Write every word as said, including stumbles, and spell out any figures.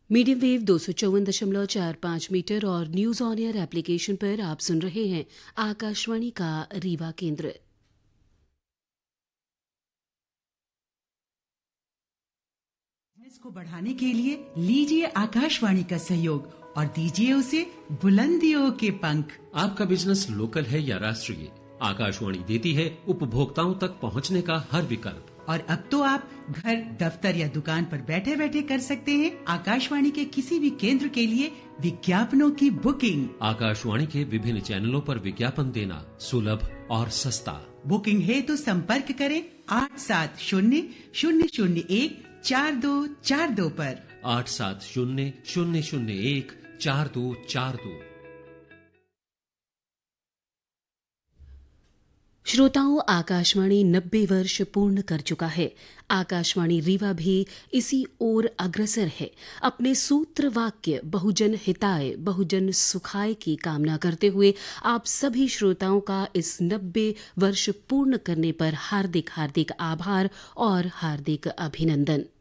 Medium wave दो सौ चौवन दशमलव चार पाँच मीटर और न्यूज ऑन एयर एप्लीकेशन पर आप सुन रहे हैं आकाशवाणी का रीवा केंद्र। बिजनेस को बढ़ाने के लिए लीजिए आकाशवाणी का सहयोग और दीजिए उसे बुलंदियों के पंख। आपका बिजनेस लोकल है या राष्ट्रीय, आकाशवाणी देती है उपभोक्ताओं तक पहुंचने का हर विकल्प। और अब तो आप घर, दफ्तर या दुकान पर बैठे बैठे कर सकते हैं आकाशवाणी के किसी भी केंद्र के लिए विज्ञापनों की बुकिंग। आकाशवाणी के विभिन्न चैनलों पर विज्ञापन देना सुलभ और सस्ता। बुकिंग है तो संपर्क करें आठ सात शून्य शून्य शून्य एक चार दो चार दो पर। आठ सात शून्य शून्य शून्य एक चार दो चार दो। श्रोताओं, आकाशवाणी नब्बे वर्ष पूर्ण कर चुका है। आकाशवाणी रीवा भी इसी ओर अग्रसर है। अपने सूत्र वाक्य बहुजन हिताय बहुजन सुखाय की कामना करते हुए आप सभी श्रोताओं का इस नब्बे वर्ष पूर्ण करने पर हार्दिक हार्दिक आभार और हार्दिक अभिनंदन।